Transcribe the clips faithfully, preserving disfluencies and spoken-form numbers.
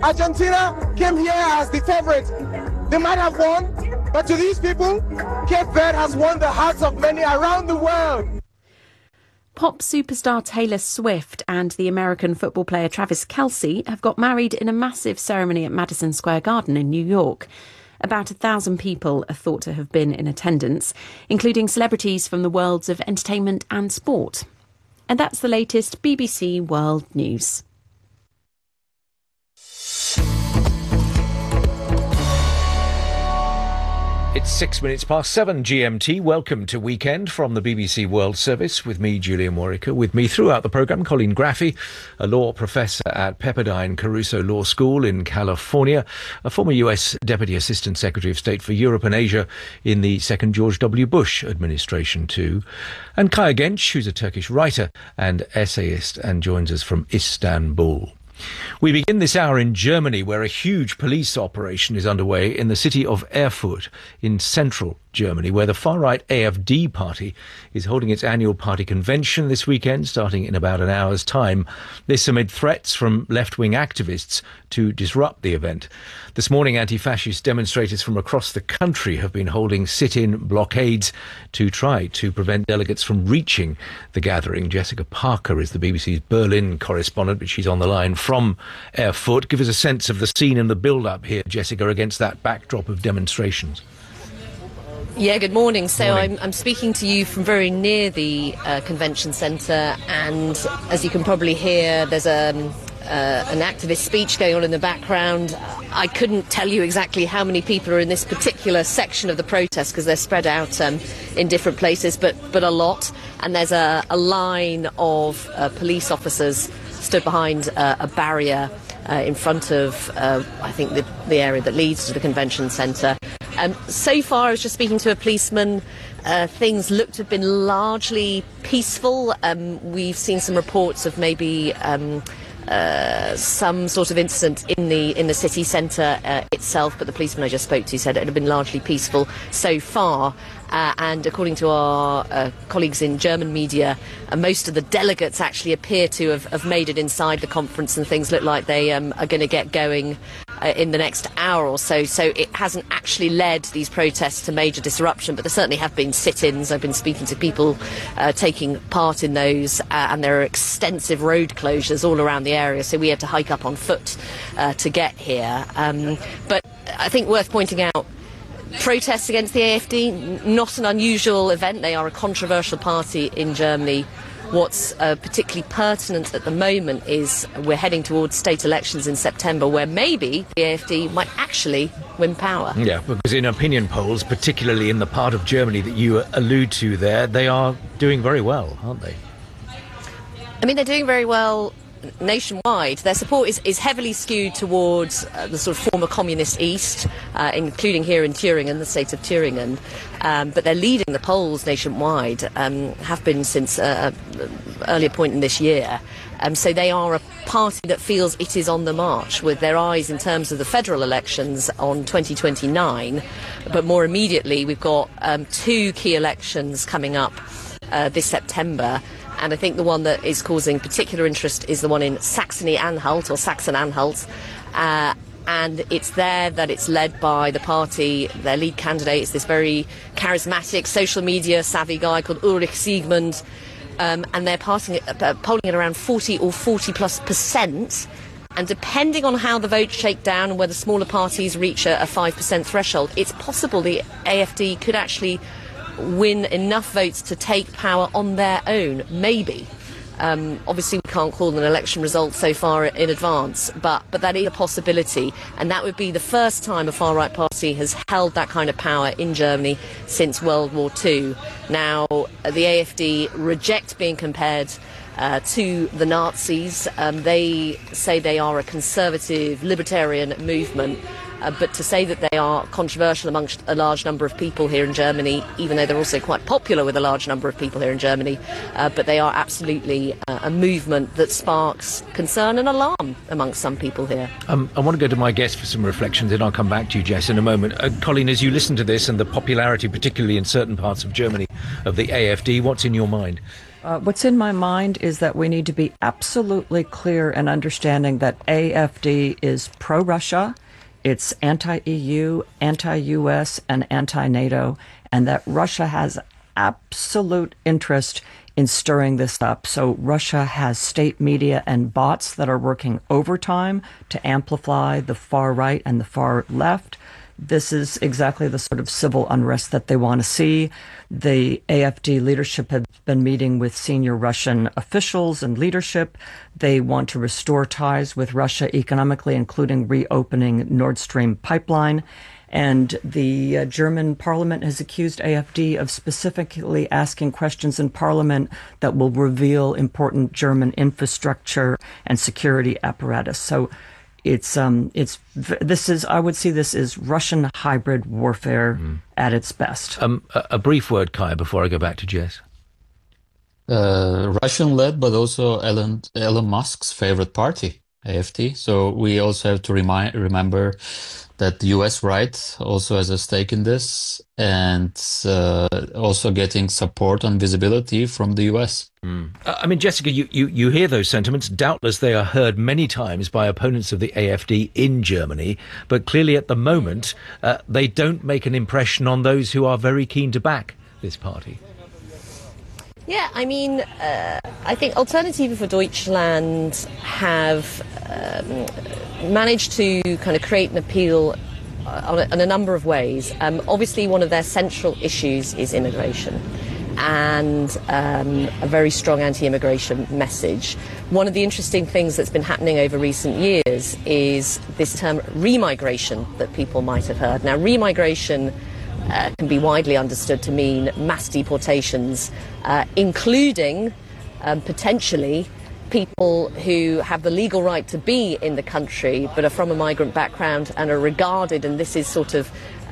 Argentina came here as the favorite. They might have won, but to these people, Cape Verde has won the hearts of many around the world. Pop superstar Taylor Swift and the American football player Travis Kelce have got married in a massive ceremony at Madison Square Garden in New York. About a thousand people are thought to have been in attendance, including celebrities from the worlds of entertainment and sport. And that's the latest B B C World News. It's six minutes past seven G M T. Welcome to Weekend from the B B C World Service with me, Julian Warwicker. With me throughout the programme, Colleen Graffy, a law professor at Pepperdine Caruso Law School in California, a former U S Deputy Assistant Secretary of State for Europe and Asia in the second George W. Bush administration too, and Kaya Genç, who's a Turkish writer and essayist and joins us from Istanbul. We begin this hour in Germany, where a huge police operation is underway in the city of Erfurt in central Germany, where the far-right A F D party is holding its annual party convention this weekend, starting in about an hour's time. This amid threats from left-wing activists to disrupt the event. This morning, anti-fascist demonstrators from across the country have been holding sit-in blockades to try to prevent delegates from reaching the gathering. Jessica Parker is the B B C's Berlin correspondent, but she's on the line from Erfurt. Give us a sense of the scene and the build-up here, Jessica, against that backdrop of demonstrations. Yeah, good morning. So morning. I'm, I'm speaking to you from very near the uh, convention centre, and as you can probably hear, there's a, uh, an activist speech going on in the background. I couldn't tell you exactly how many people are in this particular section of the protest because they're spread out um, in different places, but, but a lot. And there's a, a line of uh, police officers stood behind uh, a barrier uh, in front of, uh, I think, the, the area that leads to the convention centre. Um, so far, I was just speaking to a policeman. Uh, things look to have been largely peaceful. Um, we've seen some reports of maybe um, uh, some sort of incident in the in the city centre uh, itself, but the policeman I just spoke to said it had been largely peaceful so far. Uh, and according to our uh, colleagues in German media, uh, most of the delegates actually appear to have, have made it inside the conference, and things look like they um, are going to get going uh, in the next hour or so. So it hasn't actually led these protests to major disruption, but there certainly have been sit-ins. I've been speaking to people uh, taking part in those, uh, and there are extensive road closures all around the area, so we had to hike up on foot uh, to get here. Um, but I think worth pointing out, protests against the A F D, not an unusual event. They are a controversial party in Germany. What's uh, particularly pertinent at the moment is we're heading towards state elections in September, where maybe the A F D might actually win power. Yeah, because in opinion polls, particularly in the part of Germany that you allude to there, they are doing very well, aren't they? I mean, they're doing very well nationwide. Their support is, is heavily skewed towards uh, the sort of former communist East, uh, including here in Thüringen, the state of Thüringen. Um, but they're leading the polls nationwide, um, have been since uh, an earlier point in this year. Um, so they are a party that feels it is on the march, with their eyes in terms of the federal elections on twenty twenty-nine. But more immediately, we've got um, two key elections coming up uh, this September. And I think the one that is causing particular interest is the one in Saxony-Anhalt, or Saxon-Anhalt. Uh, and it's there that it's led by the party. Their lead candidate is this very charismatic, social media savvy guy called Ulrich Siegmund. Um, and they're passing it, uh, polling at around forty or forty plus percent. And depending on how the votes shake down and whether smaller parties reach a, a five percent threshold, it's possible the A F D could actually win enough votes to take power on their own, maybe. Um, obviously, we can't call an election result so far in advance, but, but that is a possibility, and that would be the first time a far-right party has held that kind of power in Germany since World War Two. Now, the A F D reject being compared uh, to the Nazis. Um, they say they are a conservative, libertarian movement. Uh, but to say that they are controversial amongst a large number of people here in Germany, even though they're also quite popular with a large number of people here in Germany, uh, but they are absolutely uh, a movement that sparks concern and alarm amongst some people here. Um, I want to go to my guest for some reflections, and I'll come back to you, Jess, in a moment. Uh, Colleen, as you listen to this and the popularity, particularly in certain parts of Germany, of the A F D, what's in your mind? Uh, what's in my mind is that we need to be absolutely clear in understanding that A F D is pro-Russia, it's anti-E U, anti-U S, and anti-NATO, and that Russia has absolute interest in stirring this up. So Russia has state media and bots that are working overtime to amplify the far right and the far left. This is exactly the sort of civil unrest that they want to see. The A F D leadership has been meeting with senior Russian officials and leadership. They want to restore ties with Russia economically, including reopening Nord Stream pipeline. And the uh, German parliament has accused A F D of specifically asking questions in parliament that will reveal important German infrastructure and security apparatus. So It's um it's this is I would see this as Russian hybrid warfare mm. at its best. Um, a, a brief word, Kai, before I go back to Jess. Uh, Russian-led, but also Elon Elon Musk's favorite party, A F D. So we also have to remind remember that the U S right also has a stake in this, and uh, also getting support and visibility from the U S. Mm. Uh, I mean, Jessica, you, you, you hear those sentiments. Doubtless they are heard many times by opponents of the A F D in Germany, but clearly at the moment uh, they don't make an impression on those who are very keen to back this party. Yeah, I mean, uh, I think Alternative for Deutschland have um, managed to kind of create an appeal on a, in a number of ways. Um, obviously, one of their central issues is immigration and um, a very strong anti-immigration message. One of the interesting things that's been happening over recent years is this term remigration that people might have heard. Now, remigration Uh, can be widely understood to mean mass deportations, uh, including um, potentially people who have the legal right to be in the country but are from a migrant background and are regarded, and this is sort of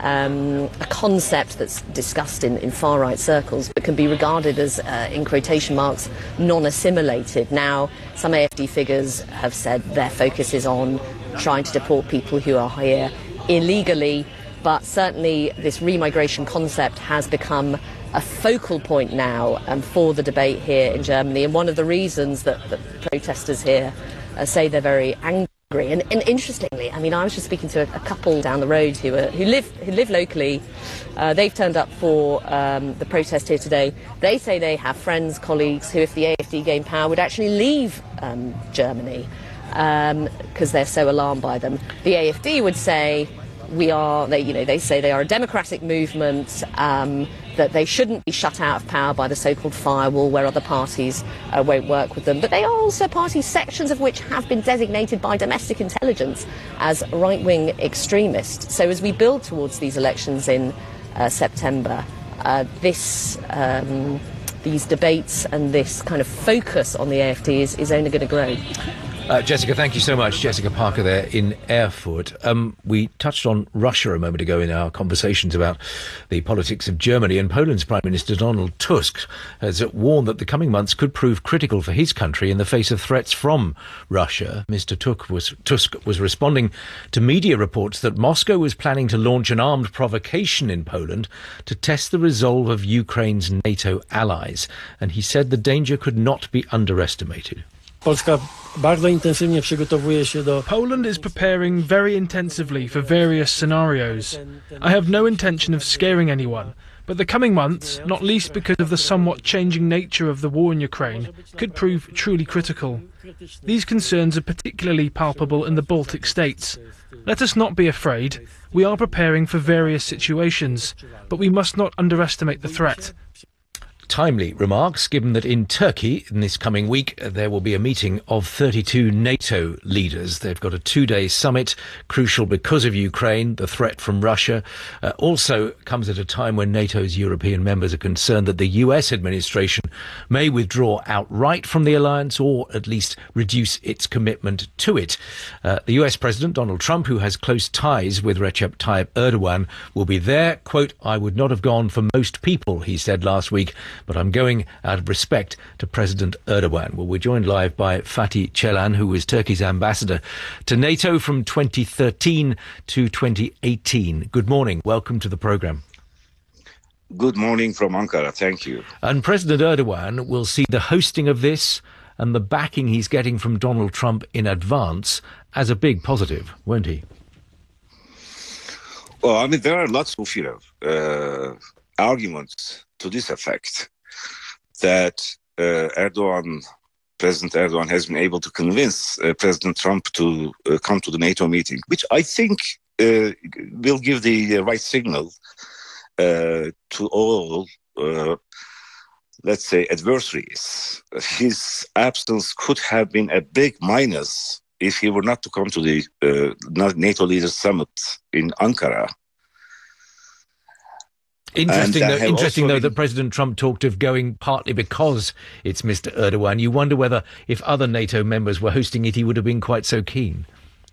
um, a concept that's discussed in, in far-right circles, but can be regarded as, uh, in quotation marks, non-assimilated. Now, some A F D figures have said their focus is on trying to deport people who are here illegally, but certainly this remigration concept has become a focal point now um, for the debate here in Germany. And one of the reasons that the protesters here uh, say they're very angry. And, and interestingly, I mean, I was just speaking to a, a couple down the road who, are, who, live, who live locally. Uh, they've turned up for um, the protest here today. They say they have friends, colleagues, who, if the A F D gained power, would actually leave um, Germany because um, they're so alarmed by them. The A F D would say, We are, they, you know, they say they are a democratic movement, um, that they shouldn't be shut out of power by the so-called firewall where other parties uh, won't work with them. But they are also parties, sections of which have been designated by domestic intelligence as right-wing extremists. So as we build towards these elections in uh, September, uh, this, um, these debates and this kind of focus on the A F D is, is only going to grow. Uh, Jessica, thank you so much. Jessica Parker there in Erfurt. Um, we touched on Russia a moment ago in our conversations about the politics of Germany, and Poland's Prime Minister Donald Tusk has warned that the coming months could prove critical for his country in the face of threats from Russia. Mister Tusk was, Tusk was responding to media reports that Moscow was planning to launch an armed provocation in Poland to test the resolve of Ukraine's NATO allies, and he said the danger could not be underestimated. Poland is preparing very intensively for various scenarios. I have no intention of scaring anyone, but the coming months, not least because of the somewhat changing nature of the war in Ukraine, could prove truly critical. These concerns are particularly palpable in the Baltic states. Let us not be afraid. We are preparing for various situations, but we must not underestimate the threat. Timely remarks, given that in Turkey in this coming week there will be a meeting of thirty-two NATO leaders. They've got a two-day summit, crucial because of Ukraine, the threat from Russia. Uh, also comes at a time when NATO's European members are concerned that the U S administration may withdraw outright from the alliance, or at least reduce its commitment to it. Uh, the U S President Donald Trump, who has close ties with Recep Tayyip Erdogan, will be there. Quote, "I would not have gone for most people," he said last week, but I'm going out of respect to President Erdogan. Well, we're joined live by Fatih Çelan, who was Turkey's ambassador to NATO from twenty thirteen to twenty eighteen. Good morning. Welcome to the programme. Good morning from Ankara. Thank you. And President Erdogan will see the hosting of this and the backing he's getting from Donald Trump in advance as a big positive, won't he? Well, I mean, there are lots of, you know, uh, arguments to this effect that uh, Erdogan, President Erdogan, has been able to convince uh, President Trump to uh, come to the NATO meeting, which I think uh, will give the uh, right signal uh, to all, uh, let's say, adversaries. His absence could have been a big minus if he were not to come to the uh, NATO Leaders Summit in Ankara. Interesting, though, interesting though been... that President Trump talked of going partly because it's Mister Erdogan. You wonder whether if other NATO members were hosting it, he would have been quite so keen.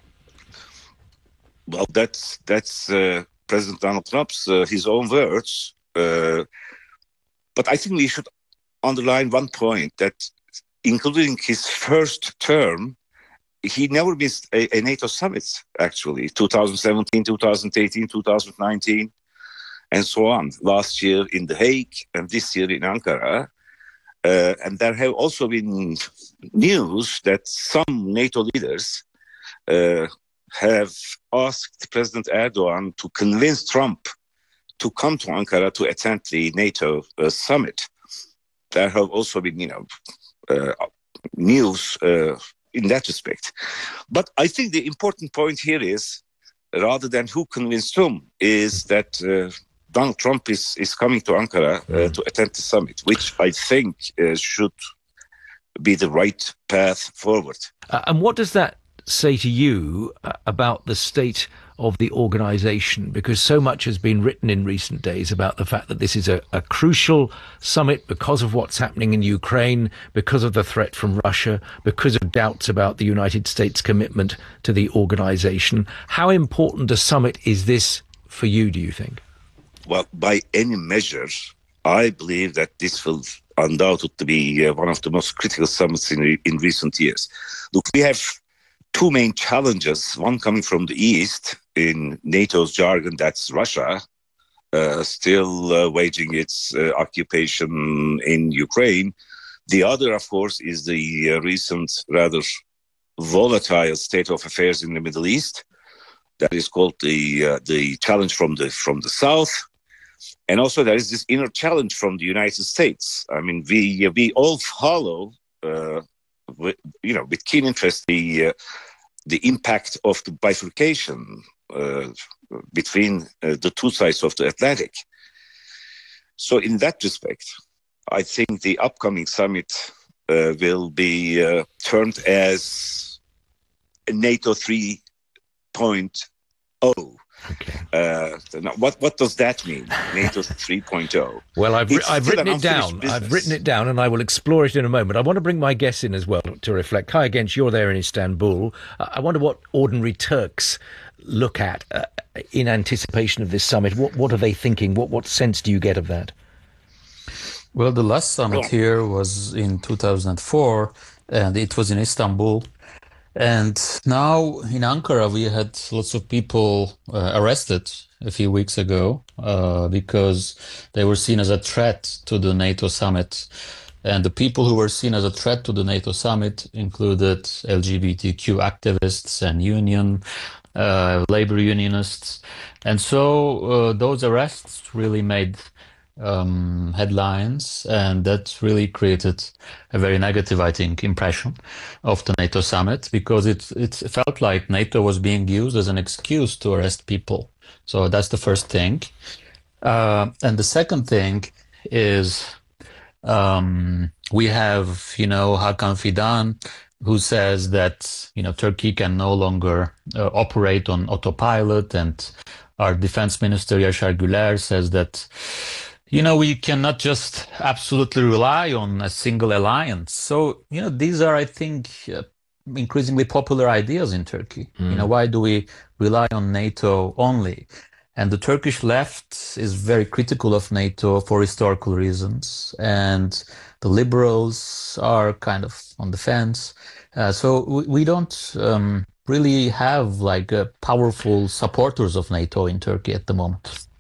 Well, that's that's uh, President Donald Trump's uh, his own words. Uh, but I think we should underline one point, that including his first term, he never missed a, a NATO summit, actually, twenty seventeen, twenty eighteen, twenty nineteen, and so on. Last year in The Hague and this year in Ankara. Uh, and there have also been news that some NATO leaders uh, have asked President Erdogan to convince Trump to come to Ankara to attend the NATO uh, summit. There have also been, you know, uh, news uh, in that respect. But I think the important point here is, rather than who convinced whom, is that uh, Donald Trump is, is coming to Ankara uh, mm. to attend the summit, which I think uh, should be the right path forward. Uh, and what does that say to you uh, about the state of the organisation? Because so much has been written in recent days about the fact that this is a, a crucial summit because of what's happening in Ukraine, because of the threat from Russia, because of doubts about the United States' commitment to the organisation. How important a summit is this for you, do you think? Well, by any measure, I believe that this will undoubtedly be uh, one of the most critical summits in, in recent years. Look, we have two main challenges, one coming from the east, in NATO's jargon, that's Russia, uh, still uh, waging its uh, occupation in Ukraine. The other, of course, is the uh, recent rather volatile state of affairs in the Middle East. That is called the uh, the challenge from the from the south. And also there is this inner challenge from the United States. I mean, we we all follow, uh, with, you know, with keen interest the uh, the impact of the bifurcation uh, between uh, the two sides of the Atlantic. So in that respect, I think the upcoming summit uh, will be uh, termed as NATO three point oh. Okay. Uh, now what what does that mean? NATO three point oh. Well, I've ri- I've written it down. Business. I've written it down, and I will explore it in a moment. I want to bring my guests in as well to reflect. Kai Genç, you're there in Istanbul. Uh, I wonder what ordinary Turks look at uh, in anticipation of this summit. What what are they thinking? What what sense do you get of that? Well, the last summit here was in two thousand four, and it was in Istanbul. And now in Ankara, we had lots of people uh, arrested a few weeks ago uh, because they were seen as a threat to the NATO summit. And the people who were seen as a threat to the NATO summit included L G B T Q activists and union, uh, labor unionists. And so uh, those arrests really made Um, headlines, and that really created a very negative, I think, impression of the NATO summit, because it it felt like NATO was being used as an excuse to arrest people. So that's the first thing. Uh, and the second thing is um, we have, you know, Hakan Fidan, who says that, you know, Turkey can no longer uh, operate on autopilot, and our defense minister Yaşar Güler says that, you know, we cannot just absolutely rely on a single alliance. So, you know, these are, I think, uh, increasingly popular ideas in Turkey. Mm. You know, why do we rely on NATO only? And the Turkish left is very critical of NATO for historical reasons. And the liberals are kind of on the fence. Uh, so we, we don't um, really have like uh, powerful supporters of NATO in Turkey at the moment.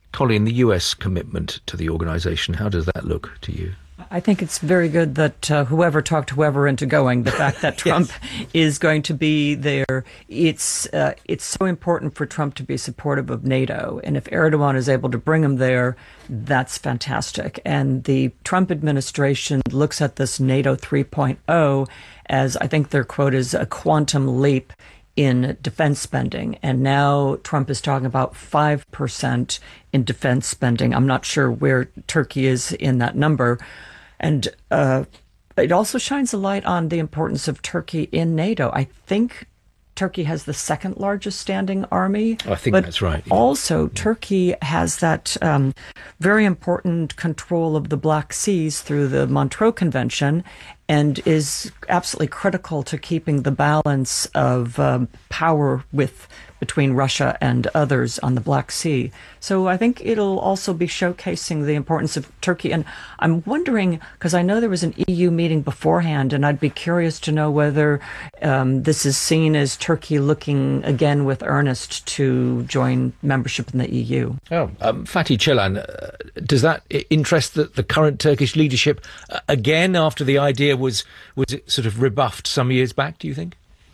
Colin, the U S commitment to the organisation, how does that look to you? I think it's very good that uh, whoever talked whoever into going. The fact that Trump yes. is going to be there, it's uh, it's so important for Trump to be supportive of NATO. And if Erdogan is able to bring him there, that's fantastic. And the Trump administration looks at this NATO three point oh as, I think their quote is, a quantum leap in defense spending. And now Trump is talking about five percent in defense spending. I'm not sure where Turkey is in that number. And uh, it also shines a light on the importance of Turkey in NATO. I think Turkey has the second largest standing army. I think but that's right. Yeah. Also, Turkey has that um, very important control of the Black Seas through the Montreux Convention and is absolutely critical to keeping the balance of um, power with between Russia and others on the Black Sea. So I think it'll also be showcasing the importance of Turkey. And I'm wondering, because I know there was an E U meeting beforehand, and I'd be curious to know whether um, this is seen as Turkey looking again with earnest to join membership in the E U. Oh, um, Fatih Çelan, uh, does that interest the, the current Turkish leadership uh, again after the idea was, was it sort of rebuffed some years back, do you think?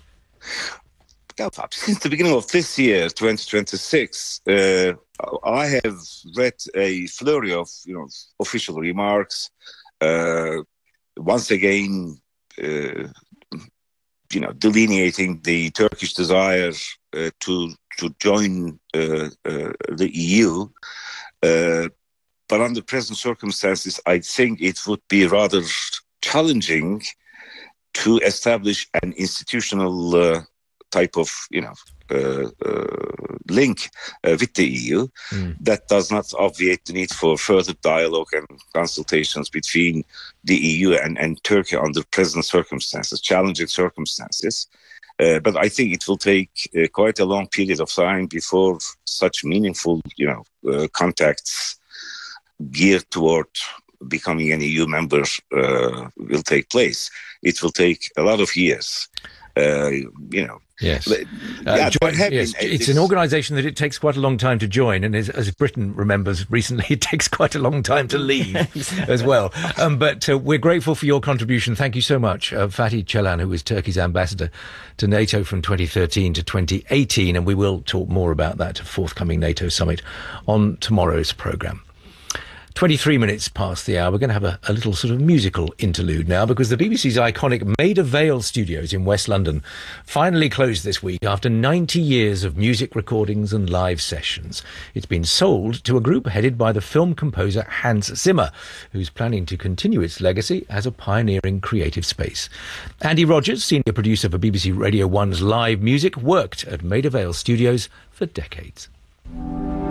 Since the beginning of this year, twenty twenty-six, uh, I have read a flurry of, you know, official remarks. Uh, once again, uh, you know, delineating the Turkish desire uh, to to join uh, uh, the E U. Uh, but under present circumstances, I think it would be rather challenging to establish an institutional uh, type of, you know, uh, uh, link uh, with the E U mm. that does not obviate the need for further dialogue and consultations between the E U and, and Turkey under present circumstances, challenging circumstances. Uh, but I think it will take uh, quite a long period of time before such meaningful, you know, uh, contacts geared toward becoming an E U member uh, will take place. It will take a lot of years. Uh, you know. Yes. Uh, yeah, join, yes. Been, it's an organisation that it takes quite a long time to join, and as, as Britain remembers recently, it takes quite a long time to leave as well. Um, but uh, we're grateful for your contribution. Thank you so much, uh, Fatih Çelan, who was Turkey's ambassador to NATO from twenty thirteen to twenty eighteen, and we will talk more about that forthcoming NATO summit on tomorrow's programme. twenty-three minutes past the hour. We're going to have a, a little sort of musical interlude now, because the B B C's iconic Maida Vale studios in West London finally closed this week after ninety years of music recordings and live sessions. It's been sold to a group headed by the film composer Hans Zimmer, who's planning to continue its legacy as a pioneering creative space. Andy Rogers, senior producer for B B C Radio one's live music, worked at Maida Vale studios for decades.